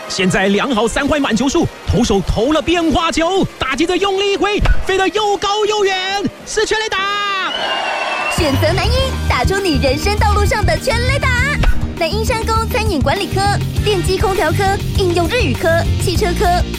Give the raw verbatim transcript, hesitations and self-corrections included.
现在量好三坏满球数，投手投了变化球，打击者用力一挥，飞得又高又远，是全垒打。 选择南一，打出你人生道路上的全垒打。南英商工餐饮管理科、电机空调科、应用日语科、汽车科。